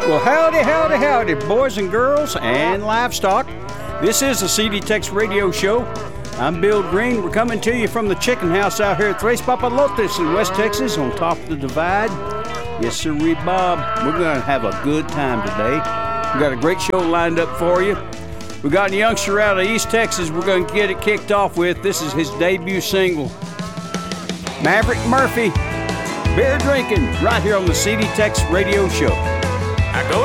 Well, howdy, howdy, howdy, boys and girls and livestock. This is the CD Tex Radio Show. I'm Bill Green. We're coming to you from the chicken house out here at Tres Papalotes in West Texas on top of the divide. Yes, sir, Bob. We're going to have a good time today. We got a great show lined up for you. We got a youngster out of East Texas we're going to get it kicked off with. This is his debut single, Maverick Murphy, Beer Drinking, right here on the CD Tex Radio Show. I go